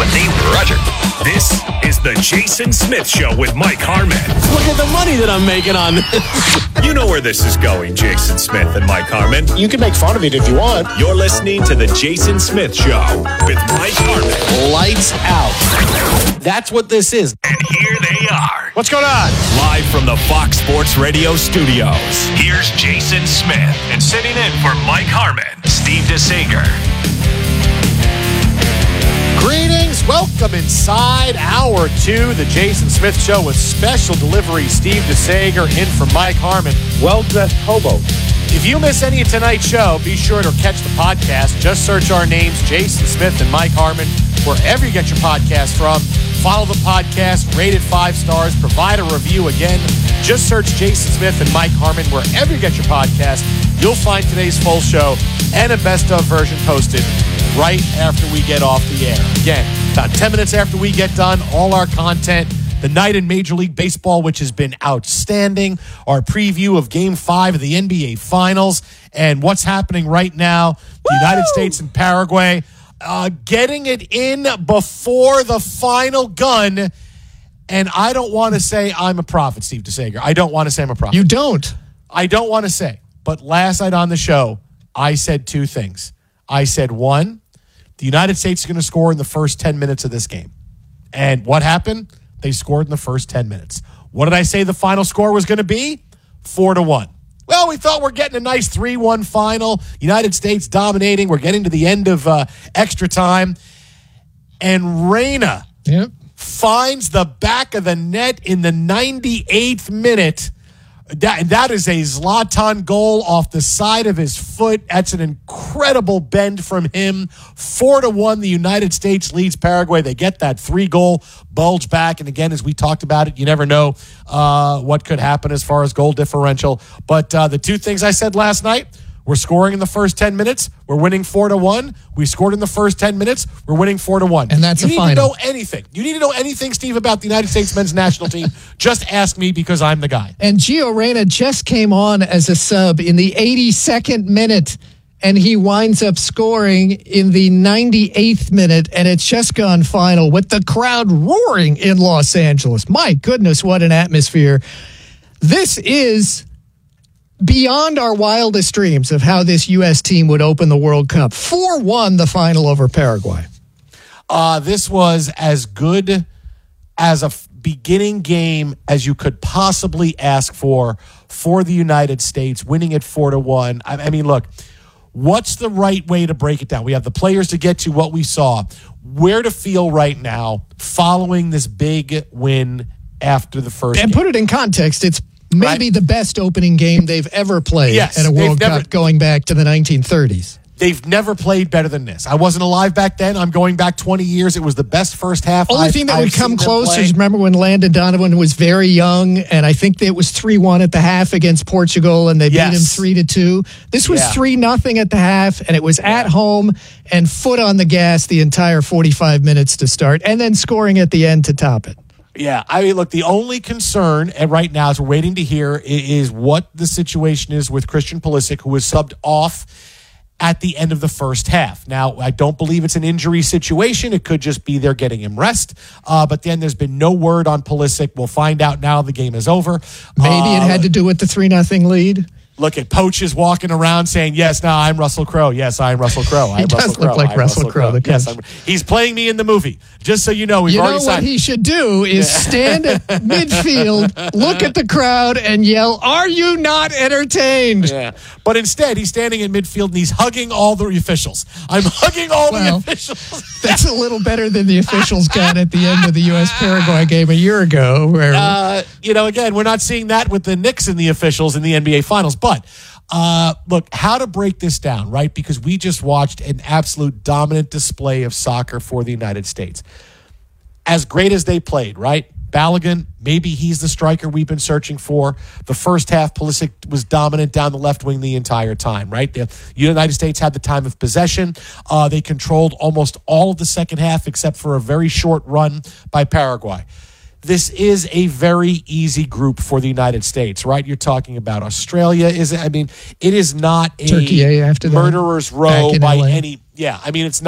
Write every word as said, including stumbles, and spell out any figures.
with Dave Roger. This is the Jason Smith Show with Mike Harmon. Look at the money that I'm making on this. You know where this is going, Jason Smith and Mike Harmon. You can make fun of it if you want. You're listening to the Jason Smith Show with Mike Harmon. Lights out. That's what this is. And here they are. What's going on? Live from the Fox Sports Radio studios. Here's Jason Smith. And sitting in for Mike Harmon, Steve DeSager. Greetings. Welcome inside hour two, the Jason Smith Show with special delivery. Steve DeSager in for Mike Harmon. Well-dressed hobo. If you miss any of tonight's show, be sure to catch the podcast. Just search our names, Jason Smith and Mike Harmon, wherever you get your podcast from. Follow the podcast, rate it five stars, provide a review. Again, just search Jason Smith and Mike Harmon wherever you get your podcast. You'll find today's full show and a best-of version posted right after we get off the air. Again, about ten minutes after we get done, all our content, the night in Major League Baseball, which has been outstanding, our preview of Game five of the N B A Finals, and what's happening right now, the Woo! United States and Paraguay, uh, getting it in before the final gun. And I don't want to say I'm a prophet, Steve DeSager. I don't want to say I'm a prophet. You don't? I don't want to say. But last night on the show, I said two things. I said, one, the United States is going to score in the first ten minutes of this game. And what happened? They scored in the first ten minutes. What did I say the final score was going to be? Four to one. Well, we thought we're getting a nice three one final. United States dominating. We're getting to the end of uh, extra time. And Reyna yep. finds the back of the net in the ninety-eighth minute. That, that is a Zlatan goal off the side of his foot. That's an incredible bend from him. Four to one, the United States leads Paraguay. They get that three-goal bulge back. And again, as we talked about it, you never know uh, what could happen as far as goal differential. But uh, the two things I said last night, we're scoring in the first ten minutes. We're winning four to one. We scored in the first ten minutes. We're winning four to one. And that's you a need final. to know anything. You need to know anything, Steve, about the United States men's national team. Just ask me because I'm the guy. And Gio Reyna just came on as a sub in the eighty-second minute, and he winds up scoring in the ninety-eighth minute, and it's just gone final with the crowd roaring in Los Angeles. My goodness, what an atmosphere. This is beyond our wildest dreams of how this U S team would open the World Cup. four one the final over Paraguay. Uh, this was as good as a f- beginning game as you could possibly ask for for the United States, winning it four to one. I, I mean, look, what's the right way to break it down? We have the players to get to what we saw. Where to feel right now following this big win after the first And game. put it in context, it's maybe Right. the best opening game they've ever played Yes, at a they've World never- Cup going back to the nineteen thirties. They've never played better than this. I wasn't alive back then. I'm going back twenty years. It was the best first half. Only I've, thing that I've would come seen them close play. is remember when Landon Donovan was very young, and I think it was three one at the half against Portugal, and they Yes. beat him three to two. This was Yeah. three nothing at the half, and it was at home and foot on the gas the entire forty-five minutes to start, and then scoring at the end to top it. Yeah, I mean, look, the only concern and right now is we're waiting to hear i- is what the situation is with Christian Pulisic, who was subbed off at the end of the first half. Now, I don't believe it's an injury situation. It could just be they're getting him rest. Uh, but then there's been no word on Pulisic. We'll find out now the game is over. Maybe it Uh, had to do with the three nothing lead. Look at Poach is walking around saying, yes, no, I'm Russell Crowe. Yes, I'm Russell Crowe. I'm He does Russell look Crowe. like I'm Russell Crowe, the Yes, coach. I'm, he's playing me in the movie. Just so you know, we've You already know what signed. he should do is stand at midfield, look at the crowd, and yell, "Are you not entertained?" Yeah. But instead, he's standing in midfield and he's hugging all the officials. I'm hugging all Well, the officials. That's a little better than the officials got at the end of the U S Paraguay game a year ago. Where Uh, you know, again, we're not seeing that with the Knicks and the officials in the N B A Finals. But uh, look, how to break this down, right? Because we just watched an absolute dominant display of soccer for the United States. As great as they played, right? Balogun, maybe he's the striker we've been searching for. The first half, Pulisic was dominant down the left wing the entire time, right? The United States had the time of possession. Uh, they controlled almost all of the second half except for a very short run by Paraguay. This is a very easy group for the United States, right? You're talking about Australia. Is I mean, it is not a Turkey after that, murderer's row back in by L A. any. Yeah, I mean, it's not.